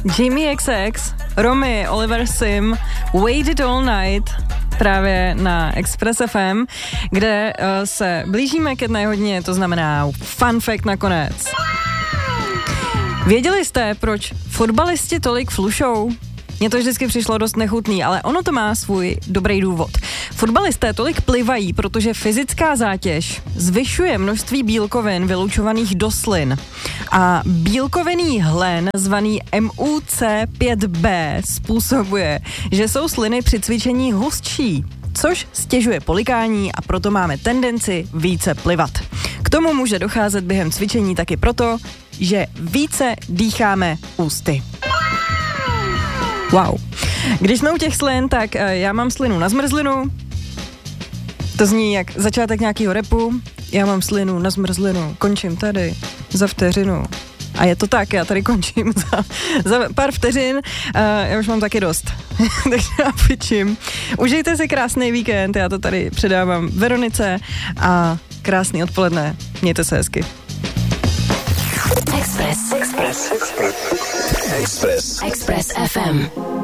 Jamie XX, Romy, Oliver Sim, Waited All Night, právě na Express FM, kde se blížíme ke dne hodně, to znamená fun fact nakonec. Věděli jste, proč fotbalisti tolik flušou? Mně to vždycky přišlo dost nechutný, ale ono to má svůj dobrý důvod. Fotbalisté tolik plivají, protože fyzická zátěž zvyšuje množství bílkovin vylučovaných do slin. A bílkovinný hlen, zvaný MUC5B, způsobuje, že jsou sliny při cvičení hustší, což stěžuje polikání a proto máme tendenci více plivat. K tomu může docházet během cvičení taky proto, že více dýcháme ústy. Wow. Když jsme u těch slin, tak já mám slinu na zmrzlinu. To zní jak začátek nějakého rapu. Já mám slinu na zmrzlinu, končím tady za vteřinu. A je to tak, já tady končím za pár vteřin. Já už mám taky dost. Takže já pičím. Užijte si krásný víkend, já to tady předávám Veronice a krásný odpoledne. Mějte se hezky. Express FM.